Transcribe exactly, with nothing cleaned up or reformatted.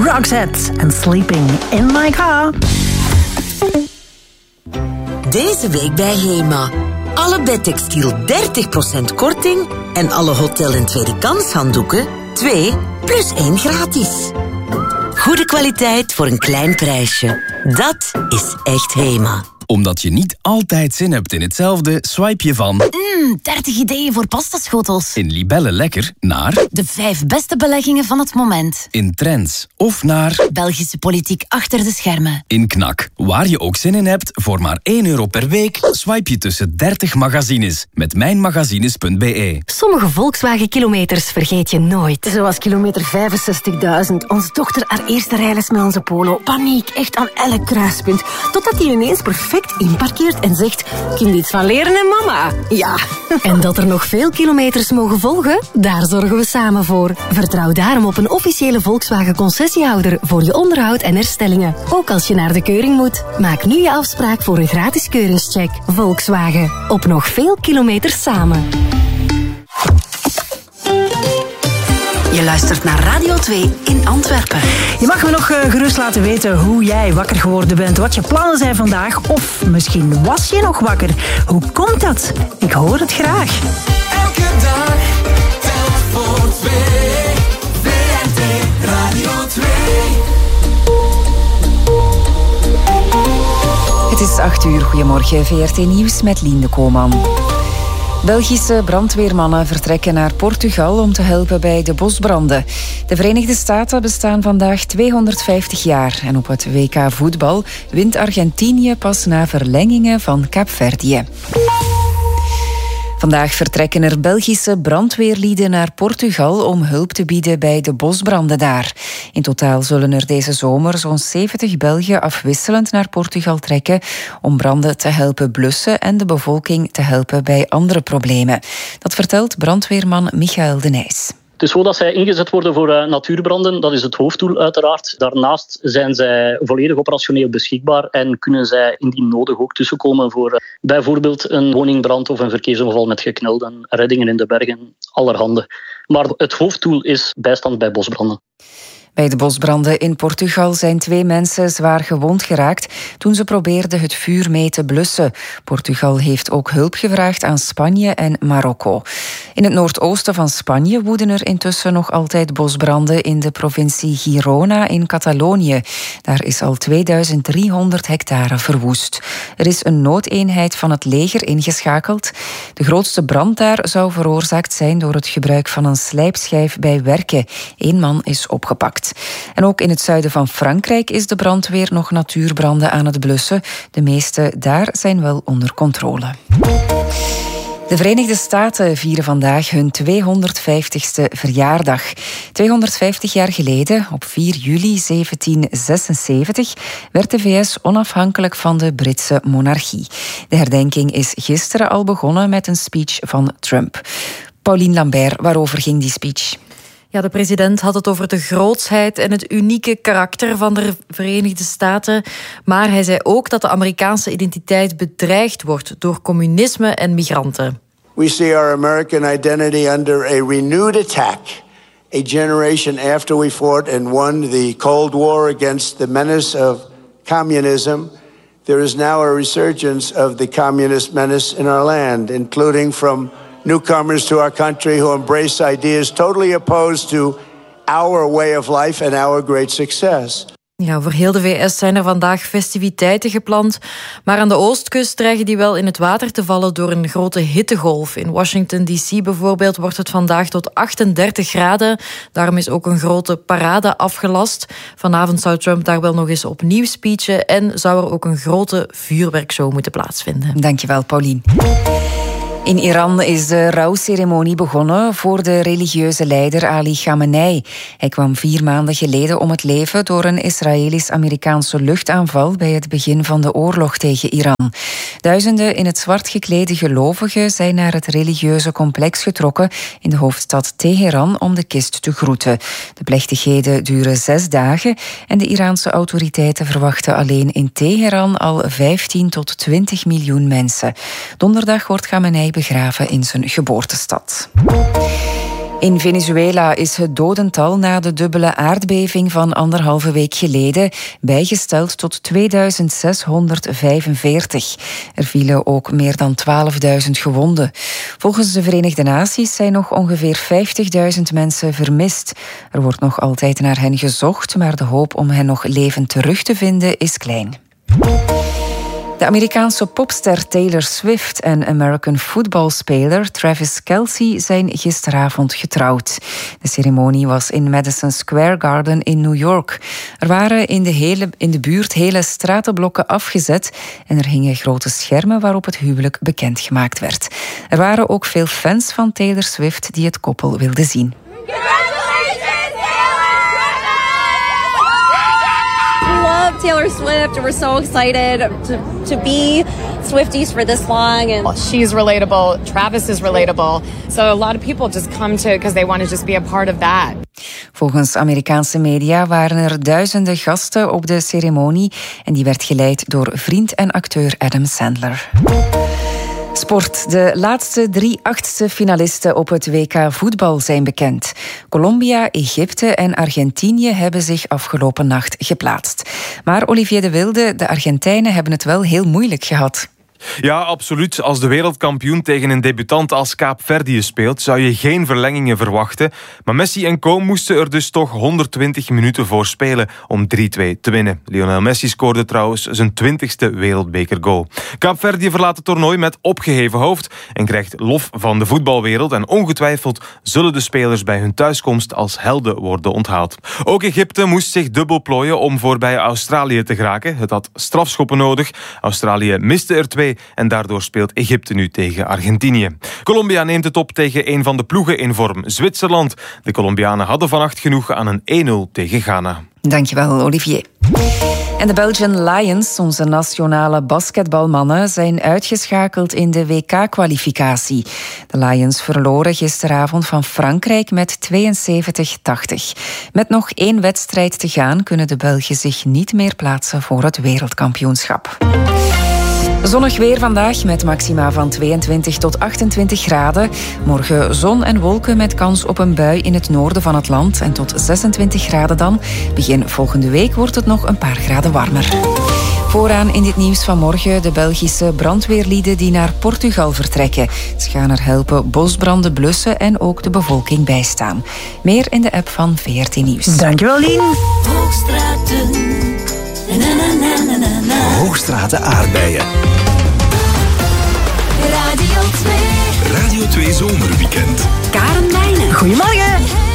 Roxette en Sleeping in My Car. Deze week bij Hema. Alle bedtextiel dertig procent korting en alle hotel- en tweede kans handdoeken twee plus één gratis. Goede kwaliteit voor een klein prijsje. Dat is echt Hema. Omdat je niet altijd zin hebt in hetzelfde, swipe je van Mmm, dertig ideeën voor pastaschotels. in Libelle Lekker naar De vijf beste beleggingen van het moment. in Trends of naar Belgische politiek achter de schermen. in Knak. Waar je ook zin in hebt, voor maar één euro per week swipe je tussen dertig magazines met mijnmagazines punt b e. Sommige Volkswagen-kilometers vergeet je nooit. Zoals kilometer vijfenzestigduizend. Onze dochter haar eerste rijles met onze Polo. Paniek, echt aan elk kruispunt. Totdat hij ineens perfect inparkeert en zegt... Kind iets van leren en mama. Ja. En dat er nog veel kilometers mogen volgen? Daar zorgen we samen voor. Vertrouw daarom op een officiële Volkswagen-concessiehouder voor je onderhoud en herstellingen. Ook als je naar de keuring moet. Maak nu je afspraak voor een gratis keuringscheck. Volkswagen. Op nog veel kilometers samen. Je luistert naar Radio twee in Antwerpen. Je mag me nog uh, gerust laten weten hoe jij wakker geworden bent, wat je plannen zijn vandaag, of misschien was je nog wakker. Hoe komt dat? Ik hoor het graag. Elke dag telt voor twee. V R T Radio twee. Het is acht uur. Goedemorgen, V R T Nieuws met Lien Koman. Belgische brandweermannen vertrekken naar Portugal om te helpen bij de bosbranden. De Verenigde Staten bestaan vandaag tweehonderdvijftig jaar en op het W K voetbal wint Argentinië pas na verlengingen van Kaapverdië. Vandaag vertrekken er Belgische brandweerlieden naar Portugal om hulp te bieden bij de bosbranden daar. In totaal zullen er deze zomer zo'n zeventig Belgen afwisselend naar Portugal trekken om branden te helpen blussen en de bevolking te helpen bij andere problemen. Dat vertelt brandweerman Michael de Nijs. Het is zo dat zij ingezet worden voor uh, natuurbranden. Dat is het hoofddoel uiteraard. Daarnaast zijn zij volledig operationeel beschikbaar en kunnen zij indien nodig ook tussenkomen voor uh, bijvoorbeeld een woningbrand of een verkeersongeval met geknelden, reddingen in de bergen, allerhande. Maar het hoofddoel is bijstand bij bosbranden. Bij de bosbranden in Portugal zijn twee mensen zwaar gewond geraakt toen ze probeerden het vuur mee te blussen. Portugal heeft ook hulp gevraagd aan Spanje en Marokko. In het noordoosten van Spanje woeden er intussen nog altijd bosbranden in de provincie Girona in Catalonië. Daar is al tweeduizend driehonderd hectare verwoest. Er is een noodeenheid van het leger ingeschakeld. De grootste brand daar zou veroorzaakt zijn door het gebruik van een slijpschijf bij werken. Eén man is opgepakt. En ook in het zuiden van Frankrijk is de brandweer nog natuurbranden aan het blussen. De meeste daar zijn wel onder controle. De Verenigde Staten vieren vandaag hun tweehonderdvijftigste verjaardag. tweehonderdvijftig jaar geleden, op vier juli zeventienzesenzeventig, werd de V S onafhankelijk van de Britse monarchie. De herdenking is gisteren al begonnen met een speech van Trump. Pauline Lambert, waarover ging die speech? Ja, de president had het over de grootsheid en het unieke karakter van de Verenigde Staten. Maar hij zei ook dat de Amerikaanse identiteit bedreigd wordt door communisme en migranten. We see our American identity under a renewed attack. A generation after we fought and won the Cold War against the menace of communism, there is now a resurgence of the communist menace in our land, including from newcomers to our country who embrace ideas totally opposed to our way of life and our great success. Ja, voor heel de V S zijn er vandaag festiviteiten gepland. Maar aan de oostkust dreigen die wel in het water te vallen door een grote hittegolf. In Washington D C bijvoorbeeld wordt het vandaag tot achtendertig graden. Daarom is ook een grote parade afgelast. Vanavond zou Trump daar wel nog eens opnieuw speechen en zou er ook een grote vuurwerkshow moeten plaatsvinden. Dankjewel, Pauline. In Iran is de rouwceremonie begonnen voor de religieuze leider Ali Khamenei. Hij kwam vier maanden geleden om het leven door een Israëlisch-Amerikaanse luchtaanval bij het begin van de oorlog tegen Iran. Duizenden in het zwart geklede gelovigen zijn naar het religieuze complex getrokken in de hoofdstad Teheran om de kist te groeten. De plechtigheden duren zes dagen en de Iraanse autoriteiten verwachten alleen in Teheran al vijftien tot twintig miljoen mensen. Donderdag wordt Khamenei begraven in zijn geboortestad. In Venezuela is het dodental na de dubbele aardbeving van anderhalve week geleden bijgesteld tot tweeduizend zeshonderdvijfenveertig. Er vielen ook meer dan twaalfduizend gewonden. Volgens de Verenigde Naties zijn nog ongeveer vijftigduizend mensen vermist. Er wordt nog altijd naar hen gezocht, maar de hoop om hen nog levend terug te vinden is klein. De Amerikaanse popster Taylor Swift en American footballspeler Travis Kelce zijn gisteravond getrouwd. De ceremonie was in Madison Square Garden in New York. Er waren in de, hele, in de buurt hele stratenblokken afgezet en er hingen grote schermen waarop het huwelijk bekendgemaakt werd. Er waren ook veel fans van Taylor Swift die het koppel wilden zien. Taylor Swift, we're so excited to, to be Swifties for this long. And she's relatable. Travis is relatable. So a lot of people just come to because they want to just be a part of that. Volgens Amerikaanse media waren er duizenden gasten op de ceremonie en die werd geleid door vriend en acteur Adam Sandler. Sport. De laatste drie achtste finalisten op het W K voetbal zijn bekend. Colombia, Egypte en Argentinië hebben zich afgelopen nacht geplaatst. Maar Olivier de Wilde, de Argentijnen hebben het wel heel moeilijk gehad. Ja, absoluut. Als de wereldkampioen tegen een debutant als Kaapverdië speelt, zou je geen verlengingen verwachten. Maar Messi en co moesten er dus toch honderdtwintig minuten voor spelen om drie-twee te winnen. Lionel Messi scoorde trouwens zijn twintigste wereldbekergoal. Kaapverdië verlaat het toernooi met opgeheven hoofd en krijgt lof van de voetbalwereld. En ongetwijfeld zullen de spelers bij hun thuiskomst als helden worden onthaald. Ook Egypte moest zich dubbel plooien om voorbij Australië te geraken. Het had strafschoppen nodig. Australië miste er twee. En daardoor speelt Egypte nu tegen Argentinië. Colombia neemt het op tegen een van de ploegen in vorm, Zwitserland. De Colombianen hadden vannacht genoeg aan een één-nul tegen Ghana. Dankjewel, Olivier. En de Belgian Lions, onze nationale basketbalmannen, zijn uitgeschakeld in de W K-kwalificatie. De Lions verloren gisteravond van Frankrijk met tweeënzeventig tachtig. Met nog één wedstrijd te gaan kunnen de Belgen zich niet meer plaatsen voor het wereldkampioenschap. Zonnig weer vandaag met maxima van tweeëntwintig tot achtentwintig graden. Morgen zon en wolken met kans op een bui in het noorden van het land en tot zesentwintig graden dan. Begin volgende week wordt het nog een paar graden warmer. Vooraan in dit nieuws van morgen de Belgische brandweerlieden die naar Portugal vertrekken. Ze gaan er helpen bosbranden blussen en ook de bevolking bijstaan. Meer in de app van V R T Nieuws. Dankjewel, Lien. Hoogstraten. Na, na, na, na, na, na. Hoogstraten aardbeien. Radio twee. Radio twee Zomerweekend. Karen Wijnen. Goedemorgen.